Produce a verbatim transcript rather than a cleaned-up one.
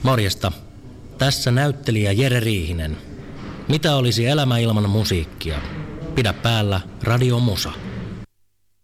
Morjesta. Tässä näyttelijä Jere Riihinen. Mitä olisi elämä ilman musiikkia? Pidä päällä Radio Musa.